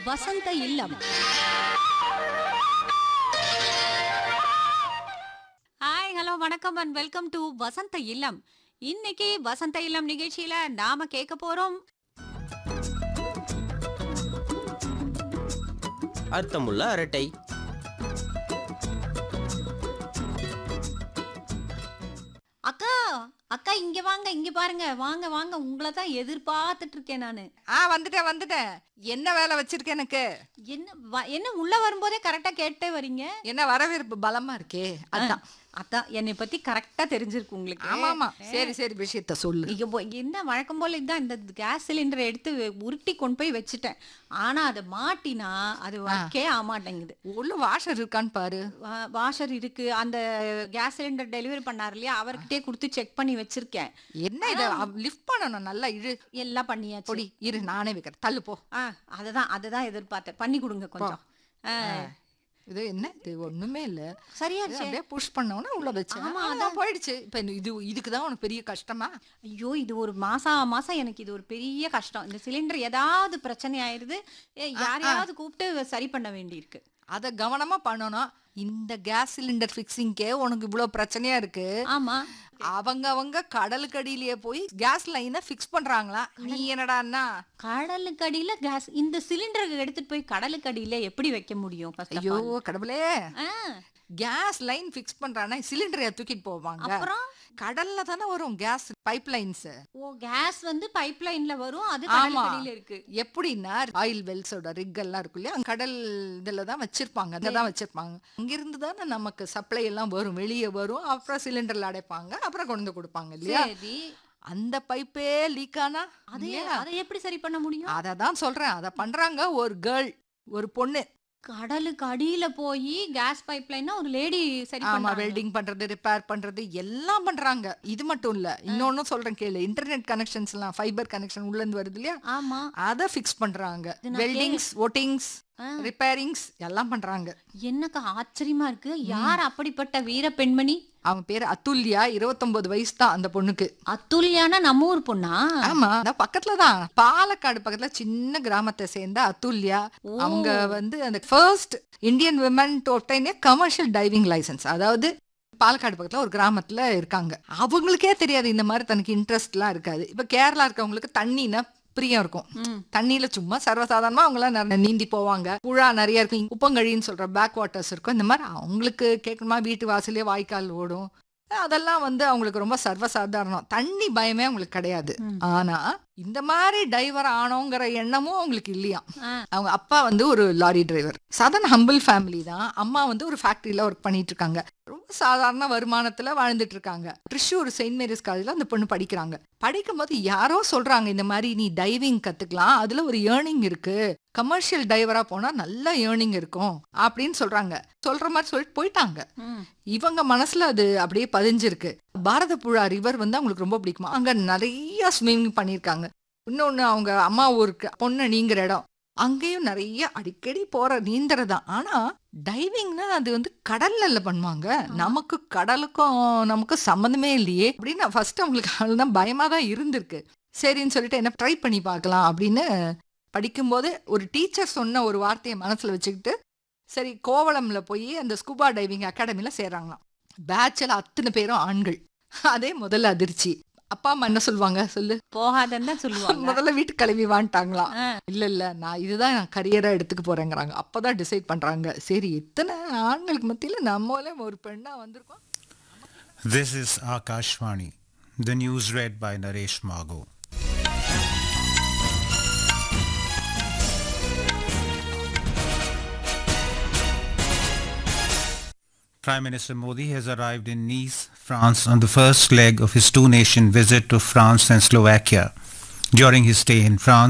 வசந்த இல்லம். Hi, hello, வணக்கம் and welcome to வசந்த இல்லம். இன்னைக்கு வசந்த இல்லம் நிகழ்ச்சியில நாம கேட்க போறோம் அர்த்தமுள்ள அரட்டை. அக்கா அக்கா இங்க வாங்க, இங்க பாருங்க, வாங்க வாங்க, உங்களை தான் எதிர்பார்த்துட்டு இருக்கேன் நானு. வந்துட்டேன். என்ன வேலை வச்சிருக்க எனக்கு? என்ன உள்ள வரும்போதே கரெக்டா கேட்டே வரீங்க? என்ன வரவேற்பு பலமா இருக்கே, அதான். அதான் என்னை பத்தி கரெக்டா தெரிஞ்சிருக்கு உங்களுக்கு. ஆமா. சரி விஷயத்த சொல்லு. என்ன வழக்கம் போல இதான், இந்த கேஸ் சிலிண்டரை எடுத்து உருட்டி கொண்டு போய் வச்சுட்டேன். ஆனா அதை மாட்டினா அது வைக்கே ஆமாட்டேங்குது. உள்ள வாஷர் இருக்கான்னு பாரு. வாஷர் இருக்கு. அந்த கேஸ் சிலிண்டர் டெலிவரி பண்ணாரு இல்லையா, அவர்கிட்டயே கொடுத்து செக் பண்ணி வச்சிருக்கேன். என்ன இதை லிஃப்ட் பண்ணணும், நல்லா இழு. எல்லாம் பண்ணியாச்சு. பொடி இரு, நானே வைக்கிறேன், தள்ளு போ. அததான் எதிர்பார்த்தேன். பண்ணி கொடுங்க கொஞ்சம். இது என்ன, இது ஒண்ணுமே இல்ல. சரியா அப்படியே புஷ் பண்ணோம்னா உள்ள வச்சு. ஆமா, அதான் போயிடுச்சு. இப்ப இதுக்குதான் உனக்கு பெரிய கஷ்டமா? ஐயோ, இது ஒரு மாசம் எனக்கு இது ஒரு பெரிய கஷ்டம். இந்த சிலிண்டர் ஏதாவது பிரச்சனை ஆயிருது, யாரையாவது கூப்பிட்டு சரி பண்ண வேண்டி இருக்கு. அத கவனமா பண்ணணும். இந்த கேஸ் சிலிண்டர் பிக்சிங்கே உனக்கு இவ்வளவு பிரச்சனையா இருக்கு. ஆமா, அவங்க கடலுக்கடியிலேயே போய் கேஸ் லைனை பிக்ஸ் பண்றாங்களா? நீ என்னடான்னா கடலுக்கடியில கேஸ், இந்த சிலிண்டர் எடுத்துட்டு போய் கடலுக்கடியில எப்படி வைக்க முடியும்? ஐயோ கடவுளே, கேஸ் லைன் பிக்ஸ் பண்றானா சிலிண்டரை தூக்கிட்டு போவாங்க. அப்புறம் கடல்ல தானே வரும் கேஸ் பைப் லைன்ஸ். கேஸ் வந்து பைப் லைன்ல வரும், அது கடலுக்கடியில இருக்கு. எப்படின்னா ஆயில் வெல்ஸோட ரிக் எல்லாம் இருக்கு இல்லையா, கடல் இதுல தான் வச்சிருப்பாங்க, அங்கதான் வச்சிருப்பாங்க. அங்கிருந்து தானே நமக்கு சப்ளை எல்லாம் வரும், வெளியே வரும். அப்புறம் சிலிண்டர்ல அடைப்பாங்க, அப்புறம் கொண்டு வந்து கொடுப்பாங்க இல்லையா. அந்த பைப்பே லீக் ஆனா அதை எப்படி சரி பண்ண முடியும்? அததான் சொல்றேன். அத பண்றாங்க ஒரு கேர்ள், ஒரு பொண்ணு. கடலுக்கு அடியில போய் கேஸ் பைப் லைன்னா ஒரு லேடி சரி பண்ணா, வெல்டிங் பண்றது, ரிப்பேர் பண்றது எல்லாம் பண்றாங்க. இது மட்டும் இல்ல, இன்னொன்னு சொல்றேன் கேளு. இன்டர்நெட் கனெக்ஷன்ஸ் எல்லாம், ஃபைபர் கனெக்ஷன் உள்ள இருந்து வருது இல்லையா, ஆமா, அத ஃபிக்ஸ் பண்றாங்க. வெல்டிங்ஸ், ஓட்டிங்ஸ், ரிப்பேரிங்ஸ் எல்லாம் பண்றாங்க. என்னக்கா ஆச்சரியமா இருக்கு. யார் அப்படிப்பட்ட வீர பெண்மணி? அவங்க பேரு அத்துல்யா. 29 வயசு தான் அந்த பொண்ணுக்கு. அத்துல்யானா நம்ம ஊர் பொண்ணா? ஆமா, பக்கத்துலதான், பாலக்காடு பக்கத்துல சின்ன கிராமத்தை சேர்ந்த அத்துல்யா. அவங்க வந்து அந்த first Indian women to obtain a commercial diving license. அதாவது பாலக்காடு பக்கத்துல ஒரு கிராமத்துல இருக்காங்க. அவங்களுக்கே தெரியாது இந்த மாதிரி தனக்கு இன்ட்ரெஸ்ட் எல்லாம் இருக்காது. இப்ப கேரளா இருக்கவங்களுக்கு தண்ணினா பிரியம் இருக்கும். தண்ணியில சும்மா சர்வசாதாரணமா அவங்க எல்லாம் நீந்தி போவாங்க. புழா நிறைய இருக்கும், உப்பங்கழின்னு சொல்ற பேக் வாட்டர்ஸ் இருக்கும். இந்த மாதிரி அவங்களுக்கு கேட்கணுமா, வீட்டு வாசலே வாய்க்கால் ஓடும், அதெல்லாம் வந்து அவங்களுக்கு ரொம்ப சர்வசாதாரணம். தண்ணி பயமே அவங்களுக்கு கிடையாது. ஆனா இந்த மாதிரி டைவர் ஆனோங்கிற எண்ணமும் அவங்களுக்கு இல்லையா. அவங்க அப்பா வந்து ஒரு லாரி டிரைவர், சாதாரண ஹம்பிள் ஃபேமிலி தான். அம்மா வந்து ஒரு ஃபேக்டரியில ஒர்க் பண்ணிட்டு இருக்காங்க. ரொம்ப சாதாரண வருமானத்துல வாழ்ந்துட்டு இருக்காங்க. ட்ரிஷூர் செயின்ட் மேரிஸ் காலேஜ்ல அந்த பொண்ணு படிக்கிறாங்க. படிக்கும் போது யாரோ சொல்றாங்க, இந்த மாதிரி நீ டைவிங் கத்துக்கலாம், அதுல ஒரு ஏர்னிங் இருக்கு, கமர்ஷியல் டைவரா போனா நல்ல ஏர்னிங் இருக்கும் அப்படின்னு சொல்றாங்க. சொல்ற மாதிரி சொல்லிட்டு போயிட்டாங்க. இவங்க மனசுல அது அப்படியே பதிஞ்சிருக்கு. பாரதப்புழா ரிவர் வந்து அவங்களுக்கு ரொம்ப பிடிக்குமா, அங்க நிறைய ஸ்விம்மிங் பண்ணிருக்காங்க. இன்னொன்னு, அவங்க அம்மா ஊருக்கு பொண்ணு நீங்கிற இடம், அங்கேயும் நிறைய அடிக்கடி போற நீந்தறதான். ஆனா டைவிங்னா அது வந்து கடல்ல பண்ணுவாங்க. நமக்கு கடலுக்கும் நமக்கு சம்மந்தமே இல்லையே அப்படின்னு ஃபர்ஸ்ட் அவங்களுக்கு அதுதான் பயமா தான் இருந்திருக்கு. சரின்னு சொல்லிட்டு என்ன ட்ரை பண்ணி பார்க்கலாம் அப்படின்னு படிக்கும்போது ஒரு டீச்சர் சொன்ன ஒரு வார்த்தையை மனசுல வச்சுக்கிட்டு சரி கோவளம்ல போய் அந்த ஸ்கூபா டைவிங் அகாடமில சேர்றாங்களாம். பேட்ச்ல அத்தனை பேரும் ஆண்கள். அதே முதல்ல அதிர்ச்சி. அப்பா அம்மா என்ன சொல்லுவாங்க சொல்லு? போகாதன்னு சொல்லுவாங்க. முதல்ல வீட்டுக்கு கிளம்பி வாண்டாங்களாம். இல்ல நான் இதுதான் நான் கரியரா எடுத்துக்க போறேங்கிறாங்க. அப்பதான் டிசைட் பண்றாங்க, சரி இத்தனை ஆண்களுக்கு மத்தியில நம்மளே ஒரு பெண்ணா வந்திருக்கோம். This is Akashvani. The news read by Naresh Mago. Prime Minister Modi has arrived in Nice, France on the first leg of his two-nation visit to France and Slovakia. During his stay in France,